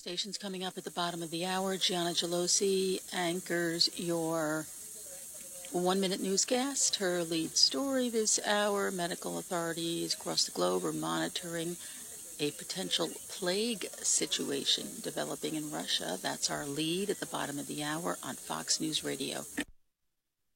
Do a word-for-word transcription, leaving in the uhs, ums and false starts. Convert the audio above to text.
Stations coming up at the bottom of the hour. Gianna Gelosi anchors your one-minute newscast. Her lead story this hour: medical authorities across the globe are monitoring a potential plague situation developing in Russia. That's our lead at the bottom of the hour on Fox News Radio.